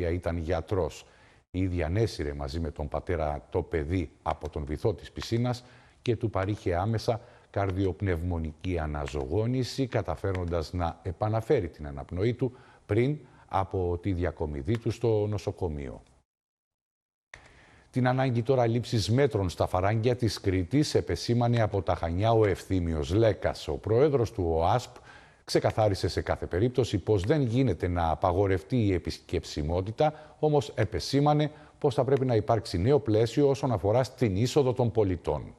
οποία ήταν γιατρός. Η ίδια ανέσυρε μαζί με τον πατέρα το παιδί από τον βυθό της πισίνας και του παρήχε άμεσα καρδιοπνευμονική αναζωογόνηση, καταφέρνοντας να επαναφέρει την αναπνοή του πριν από τη διακομιδή του στο νοσοκομείο. Την ανάγκη τώρα λήψης μέτρων στα φαράγγια της Κρήτης επεσήμανε από τα Χανιά ο Ευθύμιος Λέκας. Ο πρόεδρος του ΟΑΣΠ ξεκαθάρισε σε κάθε περίπτωση πως δεν γίνεται να απαγορευτεί η επισκεψιμότητα, όμως επεσήμανε πως θα πρέπει να υπάρξει νέο πλαίσιο όσον αφορά στην είσοδο των πολιτών.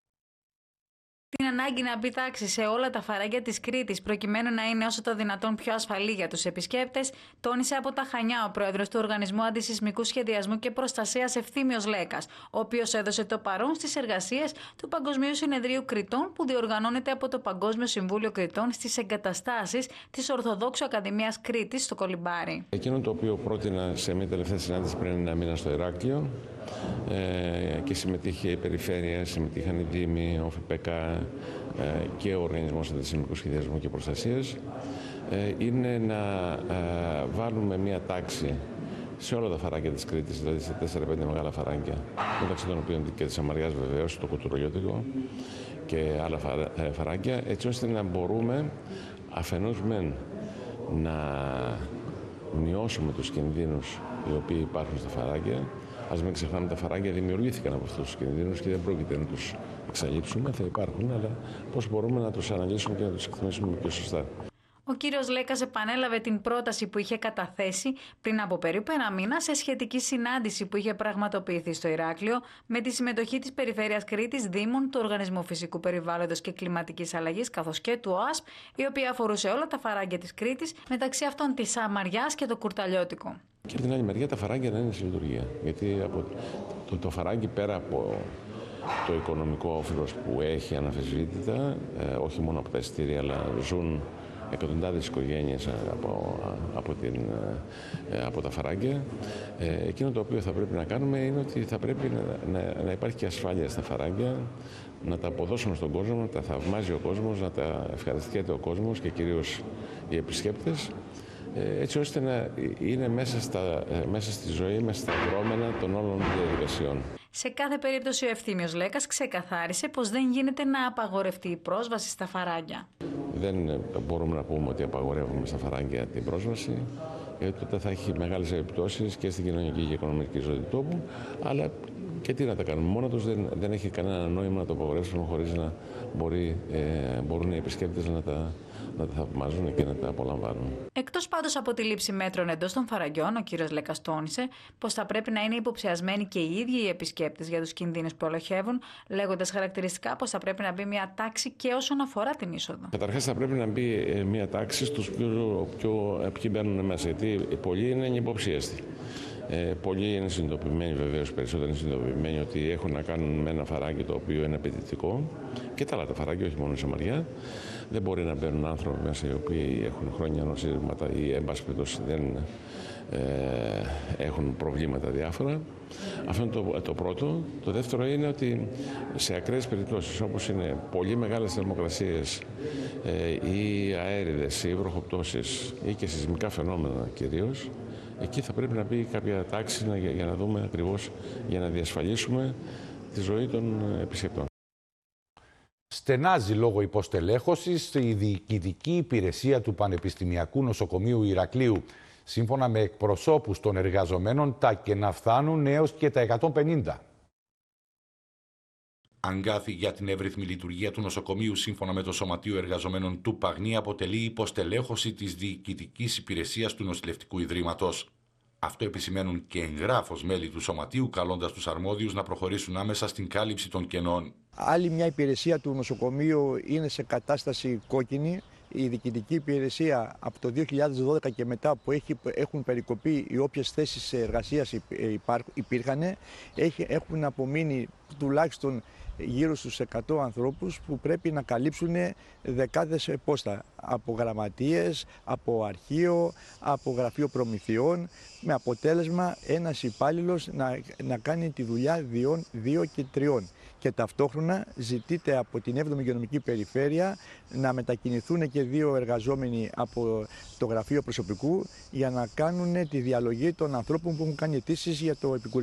Την ανάγκη να μπει τάξη σε όλα τα φαράγγια της Κρήτης προκειμένου να είναι όσο το δυνατόν πιο ασφαλή για τους επισκέπτες, τόνισε από τα Χανιά ο πρόεδρος του Οργανισμού Αντισυσμικού Σχεδιασμού και Προστασίας Ευθύμιος Λέκας, ο οποίος έδωσε το παρόν στις εργασίες του Παγκοσμίου Συνεδρίου Κρητών που διοργανώνεται από το Παγκόσμιο Συμβούλιο Κρητών στις εγκαταστάσεις της Ορθοδόξου Ακαδημίας Κρήτης στο Κολυμπάρι. Εκείνο το οποίο πρότεινα σε μια τελευταία συνάντηση πριν ένα μήνα στο Ηράκλειο και συμμετείχε η Περιφέρεια, συμμετείχαν οι Δήμοι, ο ΦΠΚ και ο Οργανισμός Αντισυσμικού Σχεδιασμού και Προστασίας, είναι να βάλουμε μια τάξη σε όλα τα φαράγγια της Κρήτης, δηλαδή σε 4-5 μεγάλα φαράγγια, μεταξύ των οποίων και της Αμαριάς βεβαίως, το Κοτουρολιώτικο και άλλα φαράγγια, έτσι ώστε να μπορούμε αφενός να μειώσουμε τους κινδύνους οι οποίοι υπάρχουν στα φαράγγια. Ας μην ξεχνάμε, τα φαράγγια δημιουργήθηκαν από αυτούς τους κινδύνους και δεν πρόκειται να τους εξαλείψουμε, θα υπάρχουν, αλλά πώς μπορούμε να τους αναλύσουμε και να τους εκτιμήσουμε πιο σωστά. Ο κύριος Λέκας επανέλαβε την πρόταση που είχε καταθέσει πριν από περίπου ένα μήνα σε σχετική συνάντηση που είχε πραγματοποιηθεί στο Ηράκλειο με τη συμμετοχή της Περιφέρειας Κρήτης, Δήμων, του Οργανισμού Φυσικού Περιβάλλοντος και Κλιματικής Αλλαγής καθώς και του ΟΑΣΠ, η οποία αφορούσε όλα τα φαράγγια της Κρήτης, μεταξύ αυτών της Αμαριάς και το Κουρταλιώτικο. Και από την άλλη μεριά τα φαράγγια να είναι σε λειτουργία. Γιατί το φαράγγι πέρα από το οικονομικό όφελος που έχει αναφεσβήτητα, όχι μόνο από τα εισιτήρια, αλλά ζουν εκατοντάδες οικογένειες από τα φαράγγια. Εκείνο το οποίο θα πρέπει να κάνουμε είναι ότι θα πρέπει να υπάρχει και ασφάλεια στα φαράγγια, να τα αποδώσουμε στον κόσμο, να τα θαυμάζει ο κόσμος, να τα ευχαριστιέται ο κόσμος και κυρίως οι επισκέπτες, έτσι ώστε να είναι μέσα στη ζωή, μέσα στα δρόμενα των όλων διαδικασιών. Σε κάθε περίπτωση ο Ευθύμιος Λέκας ξεκαθάρισε πως δεν γίνεται να απαγορευτεί η πρόσβαση στα φαράγγια. Δεν μπορούμε να πούμε ότι απαγορεύουμε στα φαράγγια την πρόσβαση, γιατί τότε θα έχει μεγάλες επιπτώσεις και στην κοινωνική και οικονομική ζωή του τόπου, αλλά και τι να τα κάνουμε. Μόνο τους δεν έχει κανένα νόημα να το απαγορεύσουμε χωρίς να μπορούν οι επισκέπτες να τα θαυμάζουν και να τα απολαμβάνουν. Εκτός πάντως από τη λήψη μέτρων εντός των φαραγγιών, ο κύριος Λέκας τόνισε πως θα πρέπει να είναι υποψιασμένοι και οι ίδιοι οι επισκέπτες για τους κινδύνους που ελοχεύουν, λέγοντας χαρακτηριστικά πως θα πρέπει να μπει μια τάξη και όσον αφορά την είσοδο. Καταρχάς, θα πρέπει να μπει μια τάξη στους ποιοι μπαίνουν μέσα, γιατί πολλοί είναι υποψίαστοι. Πολλοί είναι συνειδητοποιημένοι, βεβαίως περισσότεροι είναι συνειδητοποιημένοι ότι έχουν να κάνουν με ένα φαράγγι το οποίο είναι απαιτητικό και τα άλλα τα φαράγγια, όχι μόνο η Σαμαριά. Δεν μπορεί να μπαίνουν άνθρωποι μέσα οι οποίοι έχουν χρόνια νοσήματα ή εν πάση περιπτώσει δεν έχουν προβλήματα διάφορα. Αυτό είναι το πρώτο. Το δεύτερο είναι ότι σε ακραίες περιπτώσεις όπως είναι πολύ μεγάλες θερμοκρασίες ή αέριδες ή βροχοπτώσεις ή και σεισμικά φαινόμενα κυρίως, εκεί θα πρέπει να μπει κάποια τάξη για να δούμε ακριβώς, για να διασφαλίσουμε τη ζωή των επισκεπτών. Στενάζει λόγω υποστελέχωσης η διοικητική υπηρεσία του Πανεπιστημιακού Νοσοκομείου Ηρακλείου. Σύμφωνα με εκπροσώπους των εργαζομένων, τα κενά φτάνουν έως και τα 150. Αγκάθι για την εύρυθμη λειτουργία του νοσοκομείου, σύμφωνα με το Σωματείο Εργαζομένων του Παγνή, αποτελεί υποστελέχωση της διοικητικής υπηρεσίας του Νοσηλευτικού Ιδρύματος. Αυτό επισημαίνουν και εγγράφως μέλη του Σωματείου, καλώντας τους αρμόδιους να προχωρήσουν άμεσα στην κάλυψη των κενών. Άλλη μια υπηρεσία του νοσοκομείου είναι σε κατάσταση κόκκινη. Η διοικητική υπηρεσία από το 2012 και μετά που έχουν περικοπεί οι όποιες θέσεις εργασίας υπήρχαν, έχουν απομείνει τουλάχιστον γύρω στους 100 ανθρώπους που πρέπει να καλύψουν δεκάδες πόστα από γραμματείες, από αρχείο, από γραφείο προμηθειών, με αποτέλεσμα ένας υπάλληλος να κάνει τη δουλειά 2 και 3. Και ταυτόχρονα ζητείται από την 7η Υγειονομική Περιφέρεια να μετακινηθούν και 2 εργαζόμενοι από το γραφείο προσωπικού για να κάνουν τη διαλογή των ανθρώπων που έχουν κάνει αιτήσεις για το επικουρικό.